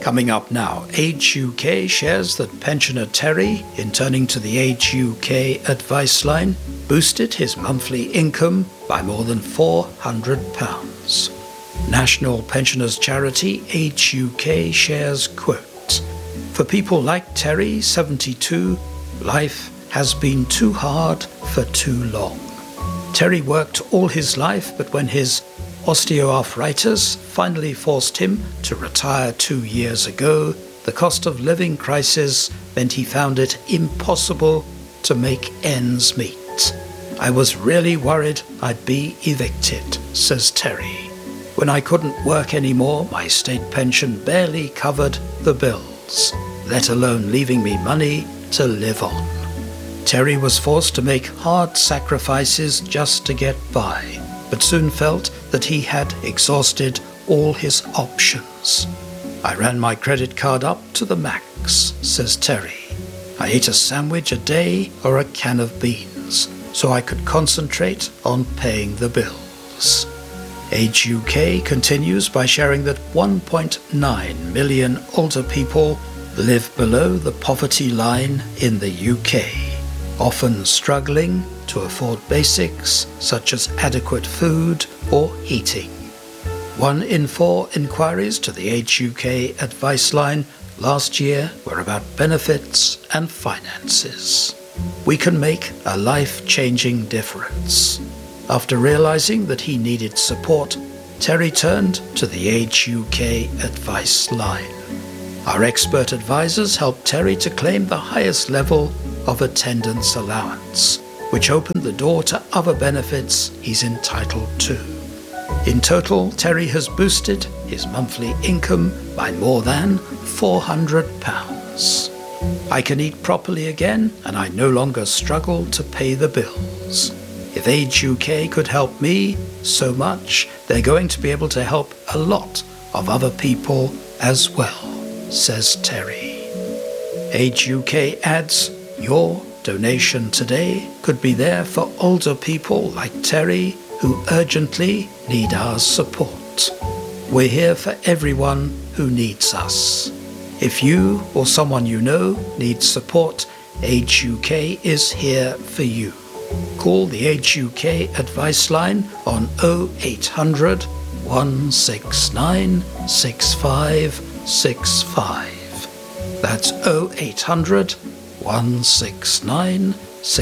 Coming up now, Age UK shares that pensioner Terry, in turning to the Age UK advice line, boosted his monthly income by more than £400. National pensioners charity Age UK shares, quote, "For people like Terry, 72, life has been too hard for too long. Terry worked all his life, but when his osteoarthritis finally forced him to retire 2 years ago, the cost of living crisis meant he found it impossible to make ends meet. I was really worried I'd be evicted," says Terry. "When I couldn't work anymore, my state pension barely covered the bills, let alone leaving me money to live on." Terry was forced to make hard sacrifices just to get by, but soon felt that he had exhausted all his options. "I ran my credit card up to the max," says Terry. "I ate a sandwich a day or a can of beans so I could concentrate on paying the bills." Age UK continues by sharing that 1.9 million older people live below the poverty line in the UK, often struggling to afford basics such as adequate food or heating. 1 in 4 inquiries to the Age UK advice line last year were about benefits and finances. We can make a life-changing difference. After realizing that he needed support, Terry turned to the Age UK advice line. Our expert advisors helped Terry to claim the highest level of attendance allowance, which opened the door to other benefits he's entitled to. In total, Terry has boosted his monthly income by more than £400. "I can eat properly again, and I no longer struggle to pay the bills. If Age UK could help me so much, they're going to be able to help a lot of other people as well," says Terry. Age UK adds, "Your donation today could be there for older people like Terry who urgently need our support. We're here for everyone who needs us. If you or someone you know needs support, Age UK is here for you. Call the Age UK advice line on 0800 169 6565. That's 0800 169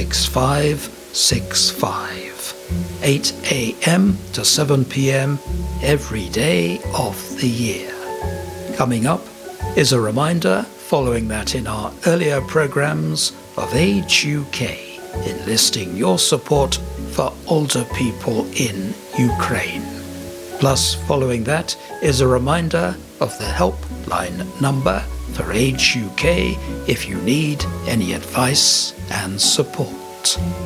6565. 8 a.m. to 7 p.m. every day of the year. Coming up is a reminder following that in our earlier programs of Age UK, enlisting your support for older people in Ukraine. Plus, following that is a reminder of the helpline number for Age UK if you need any advice and support.